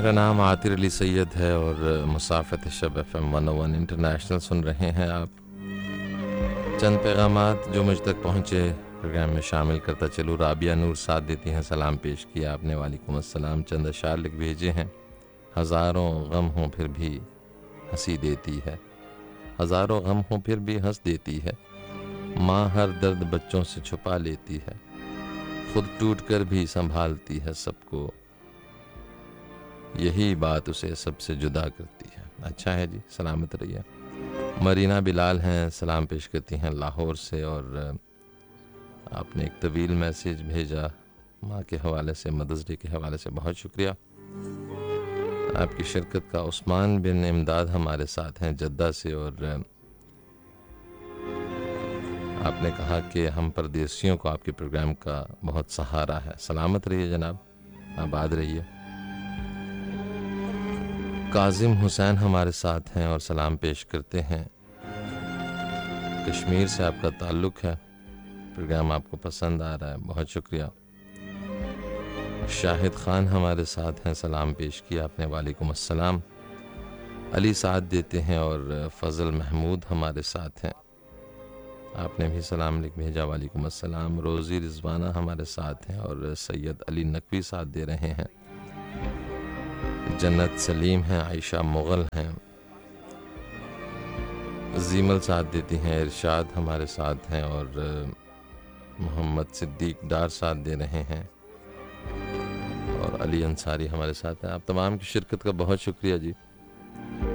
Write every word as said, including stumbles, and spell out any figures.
میرا نام عاطر علی سید ہے اور مسافت شب ایف ایم ون او ون انٹرنیشنل سن رہے ہیں آپ. چند پیغامات جو مجھ تک پہنچے پروگرام میں شامل کرتا چلوں. رابعہ نور ساتھ دیتی ہیں, سلام پیش کیا آپ نے, وعلیکم السلام. چند اشعار لکھ بھیجے ہیں. ہزاروں غم ہوں پھر بھی ہنسی دیتی ہے, ہزاروں غم ہوں پھر بھی ہنس دیتی ہے. ماں ہر درد بچوں سے چھپا لیتی ہے, خود ٹوٹ کر بھی سنبھالتی ہے سب کو, یہی بات اسے سب سے جدا کرتی ہے. اچھا ہے جی, سلامت رہیے. مرینا بلال ہیں, سلام پیش کرتی ہیں لاہور سے, اور آپ نے ایک طویل میسیج بھیجا ماں کے حوالے سے, مدرس ڈے کے حوالے سے. بہت شکریہ آپ کی شرکت کا. عثمان بن امداد ہمارے ساتھ ہیں جدہ سے, اور آپ نے کہا کہ ہم پردیسیوں کو آپ کے پروگرام کا بہت سہارا ہے. سلامت رہیے جناب, آباد رہیے. کاظم حسین ہمارے ساتھ ہیں اور سلام پیش کرتے ہیں. کشمیر سے آپ کا تعلق ہے, پروگرام آپ کو پسند آ رہا ہے, بہت شکریہ. شاہد خان ہمارے ساتھ ہیں, سلام پیش کیا آپ نے, وعلیکم السلام. علی ساتھ دیتے ہیں, اور فضل محمود ہمارے ساتھ ہیں, آپ نے بھی سلام لکھ بھیجا, وعلیکم السلام. روزی رضوانہ ہمارے ساتھ ہیں, اور سید علی نقوی ساتھ دے رہے ہیں. جنت سلیم ہیں, عائشہ مغل ہیں, زیمل ساتھ دیتی ہیں, ارشاد ہمارے ساتھ ہیں, اور محمد صدیق ڈار ساتھ دے رہے ہیں, اور علی انصاری ہمارے ساتھ ہیں. آپ تمام کی شرکت کا بہت شکریہ جی.